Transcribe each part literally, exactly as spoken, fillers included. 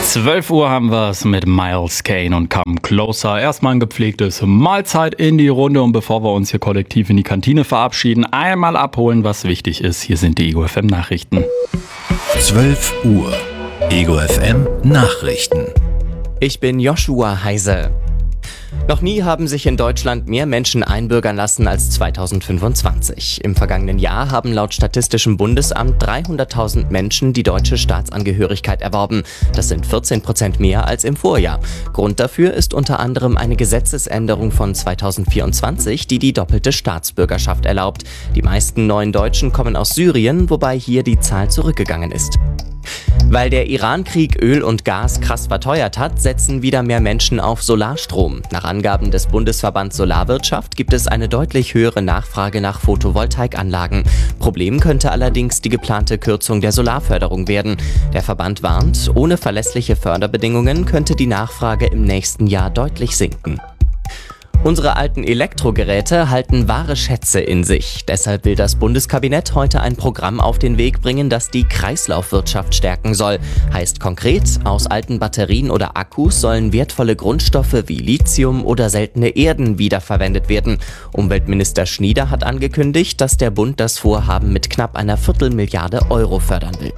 zwölf Uhr haben wir es mit Miles Kane und Come Closer. Erstmal ein gepflegtes Mahlzeit in die Runde und bevor wir uns hier kollektiv in die Kantine verabschieden, einmal abholen, was wichtig ist. Hier sind die Ego F M Nachrichten. zwölf Uhr. Ego F M Nachrichten. Ich bin Joshua Heise. Noch nie haben sich in Deutschland mehr Menschen einbürgern lassen als zweitausendfünfundzwanzig. Im vergangenen Jahr haben laut Statistischem Bundesamt dreihunderttausend Menschen die deutsche Staatsangehörigkeit erworben. Das sind vierzehn Prozent mehr als im Vorjahr. Grund dafür ist unter anderem eine Gesetzesänderung von zweitausendvierundzwanzig, die die doppelte Staatsbürgerschaft erlaubt. Die meisten neuen Deutschen kommen aus Syrien, wobei hier die Zahl zurückgegangen ist. Weil der Iran-Krieg Öl und Gas krass verteuert hat, setzen wieder mehr Menschen auf Solarstrom. Nach Angaben des Bundesverbands Solarwirtschaft gibt es eine deutlich höhere Nachfrage nach Photovoltaikanlagen. Problem könnte allerdings die geplante Kürzung der Solarförderung werden. Der Verband warnt, ohne verlässliche Förderbedingungen könnte die Nachfrage im nächsten Jahr deutlich sinken. Unsere alten Elektrogeräte halten wahre Schätze in sich. Deshalb will das Bundeskabinett heute ein Programm auf den Weg bringen, das die Kreislaufwirtschaft stärken soll. Heißt konkret, aus alten Batterien oder Akkus sollen wertvolle Grundstoffe wie Lithium oder seltene Erden wiederverwendet werden. Umweltminister Schnieder hat angekündigt, dass der Bund das Vorhaben mit knapp einer Viertelmilliarde Euro fördern will.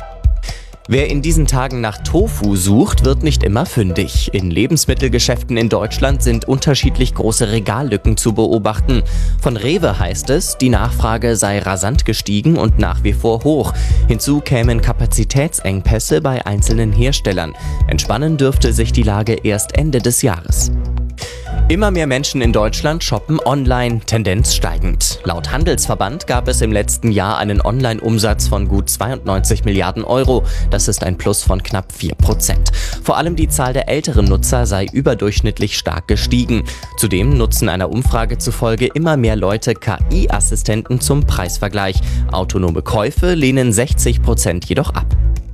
Wer in diesen Tagen nach Tofu sucht, wird nicht immer fündig. In Lebensmittelgeschäften in Deutschland sind unterschiedlich große Regallücken zu beobachten. Von Rewe heißt es, die Nachfrage sei rasant gestiegen und nach wie vor hoch. Hinzu kämen Kapazitätsengpässe bei einzelnen Herstellern. Entspannen dürfte sich die Lage erst Ende des Jahres. Immer mehr Menschen in Deutschland shoppen online, Tendenz steigend. Laut Handelsverband gab es im letzten Jahr einen Online-Umsatz von gut zweiundneunzig Milliarden Euro. Das ist ein Plus von knapp vier Prozent. Vor allem die Zahl der älteren Nutzer sei überdurchschnittlich stark gestiegen. Zudem nutzen einer Umfrage zufolge immer mehr Leute K I-Assistenten zum Preisvergleich. Autonome Käufe lehnen sechzig Prozent jedoch ab.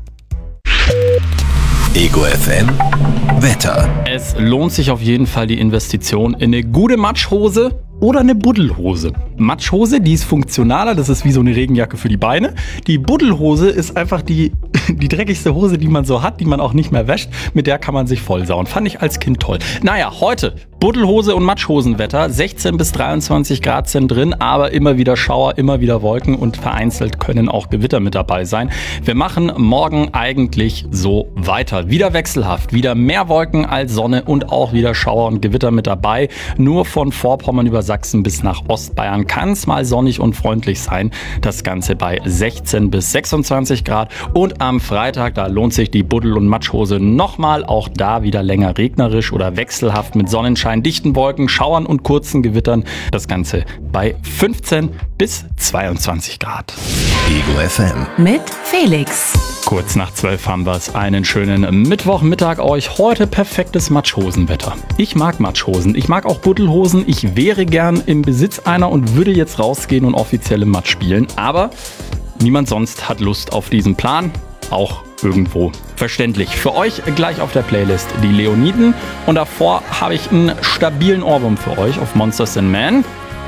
Ego F M Wetter. Es lohnt sich auf jeden Fall die Investition in eine gute Matschhose oder eine Buddelhose. Matschhose, die ist funktionaler, das ist wie so eine Regenjacke für die Beine. Die Buddelhose ist einfach die, die dreckigste Hose, die man so hat, die man auch nicht mehr wäscht. Mit der kann man sich vollsauen. Fand ich als Kind toll. Naja, heute Buddelhose und Matschhosenwetter. sechzehn bis dreiundzwanzig Grad sind drin, aber immer wieder Schauer, immer wieder Wolken und vereinzelt können auch Gewitter mit dabei sein. Wir machen morgen eigentlich so weiter. Wieder wechselhaft, wieder mehr Wolken als Sonne und auch wieder Schauer und Gewitter mit dabei. Nur von Vorpommern über Sachsen bis nach Ostbayern kann es mal sonnig und freundlich sein. Das Ganze bei sechzehn bis sechsundzwanzig Grad. Und am Freitag, da lohnt sich die Buddel- und Matschhose nochmal. Auch da wieder länger regnerisch oder wechselhaft mit Sonnenschein, dichten Wolken, Schauern und kurzen Gewittern. Das Ganze bei fünfzehn bis zweiundzwanzig Grad. Ego F M mit Felix. Kurz nach zwölf haben wir es. Einen schönen Mittwochmittag euch. Heute perfektes Matschhosenwetter. Ich mag Matschhosen. Ich mag auch Buddelhosen. Ich wäre gern im Besitz einer und würde jetzt rausgehen und offiziell im Matsch spielen. Aber niemand sonst hat Lust auf diesen Plan. Auch irgendwo verständlich. Für euch gleich auf der Playlist die Leoniden. Und davor habe ich einen stabilen Ohrwurm für euch auf Monsters and Men.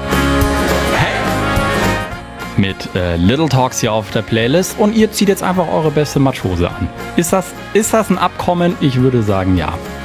Mit äh, Little Talks hier auf der Playlist und ihr zieht jetzt einfach eure beste Matschhose an. Ist das, ist das ein Abkommen? Ich würde sagen ja.